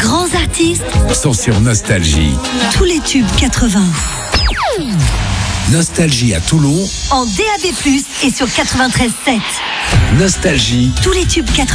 grands artistes sont sur Nostalgie. tous les tubes 80. Nostalgie à Toulon. En DAB+, et sur 93.7. Nostalgie. Tous les tubes 80.